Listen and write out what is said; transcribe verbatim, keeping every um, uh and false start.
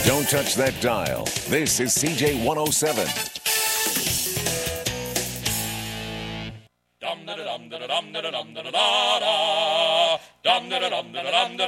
Don't touch that dial. This is C J one oh seven. Dum da dum da dum da dum da da da da. Dum da dum da dum da.